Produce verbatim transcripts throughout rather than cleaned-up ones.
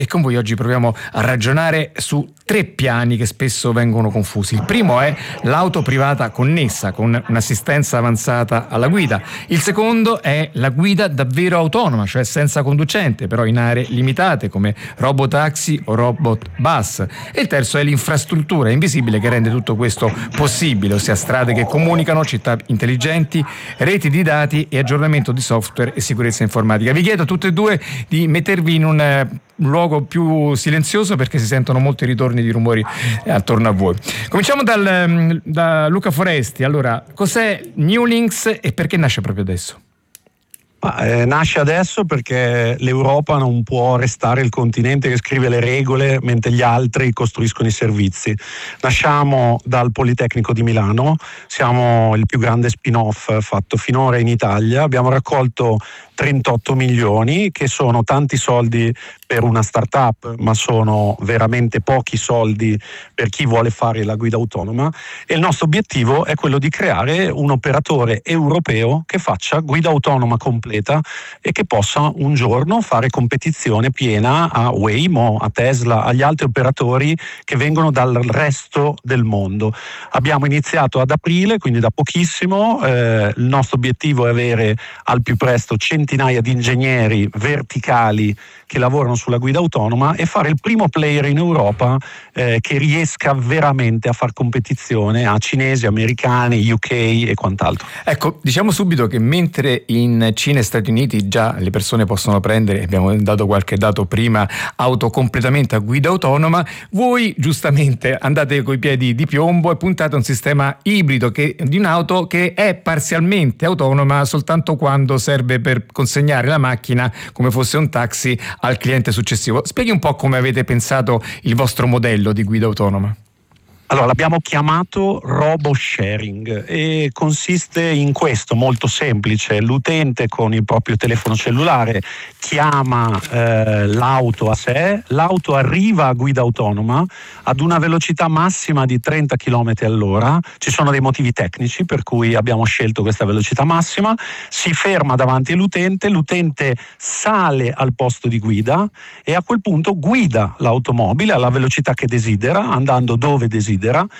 E con voi oggi proviamo a ragionare su tre piani che spesso vengono confusi. Il primo è l'auto privata connessa con un'assistenza avanzata alla guida. Il secondo è la guida davvero autonoma, cioè senza conducente, però in aree limitate come robotaxi o robot bus. E il terzo è l'infrastruttura invisibile che rende tutto questo possibile, ossia strade che comunicano, città intelligenti, reti di dati e aggiornamento di software e sicurezza informatica. Vi chiedo a tutte e due di mettervi in un un luogo più silenzioso perché si sentono molti ritorni di rumori attorno a voi. Cominciamo dal, da Luca Foresti. Allora, cos'è New Links e perché nasce proprio adesso? Ma, eh, nasce adesso perché l'Europa non può restare il continente che scrive le regole mentre gli altri costruiscono i servizi. Nasciamo dal Politecnico di Milano, siamo il più grande spin-off fatto finora in Italia, abbiamo raccolto trentotto milioni, che sono tanti soldi per una startup, ma sono veramente pochi soldi per chi vuole fare la guida autonoma, e il nostro obiettivo è quello di creare un operatore europeo che faccia guida autonoma completa e che possa un giorno fare competizione piena a Waymo, a Tesla, agli altri operatori che vengono dal resto del mondo. Abbiamo iniziato ad aprile, quindi da pochissimo, eh, il nostro obiettivo è avere al più presto centinaia di ingegneri verticali che lavorano sulla guida autonoma e fare il primo player in Europa eh, che riesca veramente a far competizione a cinesi, americani, U K e quant'altro. Ecco, diciamo subito che mentre in Cina e Stati Uniti già le persone possono prendere, abbiamo dato qualche dato prima, auto completamente a guida autonoma, voi giustamente andate coi piedi di piombo e puntate a un sistema ibrido che, di un'auto che è parzialmente autonoma soltanto quando serve per consegnare la macchina come fosse un taxi al cliente successivo. Spieghi un po' come avete pensato il vostro modello di guida autonoma. Allora, l'abbiamo chiamato robo sharing e consiste in questo, molto semplice: l'utente con il proprio telefono cellulare chiama eh, l'auto a sé, l'auto arriva a guida autonoma ad una velocità massima di trenta chilometri all'ora, ci sono dei motivi tecnici per cui abbiamo scelto questa velocità massima, si ferma davanti all'utente, l'utente sale al posto di guida e a quel punto guida l'automobile alla velocità che desidera, andando dove desidera,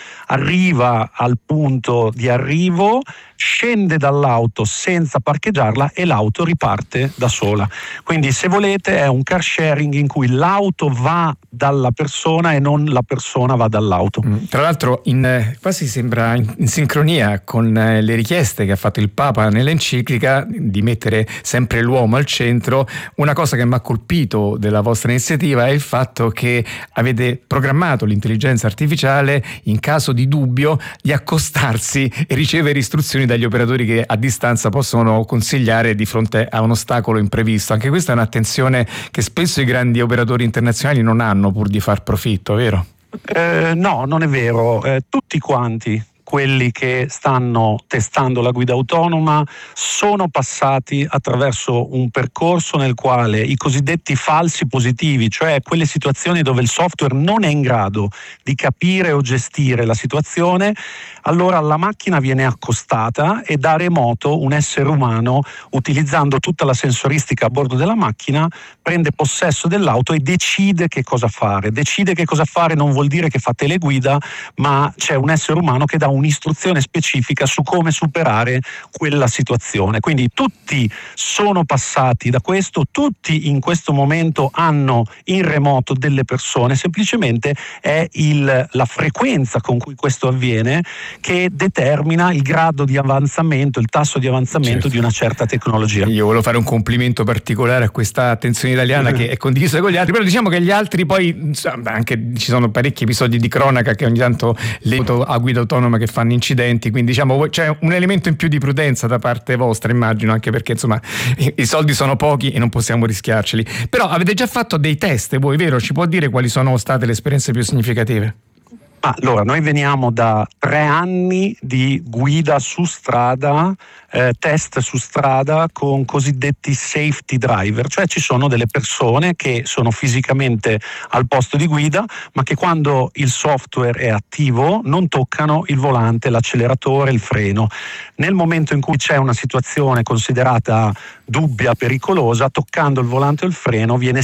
arriva al punto di arrivo, scende dall'auto senza parcheggiarla e l'auto riparte da sola. Quindi, se volete, è un car sharing in cui l'auto va dalla persona e non la persona va dall'auto. Mm, tra l'altro in, quasi sembra in, in sincronia con eh, le richieste che ha fatto il Papa nell'enciclica di mettere sempre l'uomo al centro. Una cosa che mi ha colpito della vostra iniziativa è il fatto che avete programmato l'intelligenza artificiale in caso di dubbio di accostarsi e ricevere istruzioni dagli operatori che a distanza possono consigliare di fronte a un ostacolo imprevisto. Anche questa è un'attenzione che spesso i grandi operatori internazionali non hanno pur di far profitto, vero? Eh, no, non è vero. Eh, tutti quanti quelli che stanno testando la guida autonoma sono passati attraverso un percorso nel quale i cosiddetti falsi positivi, cioè quelle situazioni dove il software non è in grado di capire o gestire la situazione, allora la macchina viene accostata e da remoto un essere umano, utilizzando tutta la sensoristica a bordo della macchina, prende possesso dell'auto e decide che cosa fare. Decide che cosa fare non vuol dire che fa teleguida, ma c'è un essere umano che dà un'istruzione specifica su come superare quella situazione. Quindi tutti sono passati da questo, tutti in questo momento hanno in remoto delle persone, semplicemente è il, la frequenza con cui questo avviene che determina il grado di avanzamento, il tasso di avanzamento, certo, di una certa tecnologia. Io volevo fare un complimento particolare a questa attenzione italiana che è condivisa con gli altri, però diciamo che gli altri poi, anche ci sono parecchi episodi di cronaca che ogni tanto le auto a guida autonoma che fanno incidenti, quindi diciamo c'è un elemento in più di prudenza da parte vostra, immagino, anche perché insomma i soldi sono pochi e non possiamo rischiarceli. Però avete già fatto dei test voi, vero? Ci può dire quali sono state le esperienze più significative? Allora, noi veniamo da tre anni di guida su strada, eh, test su strada con cosiddetti safety driver, cioè ci sono delle persone che sono fisicamente al posto di guida, ma che quando il software è attivo non toccano il volante, l'acceleratore, il freno. Nel momento in cui c'è una situazione considerata dubbia, pericolosa, toccando il volante o il freno viene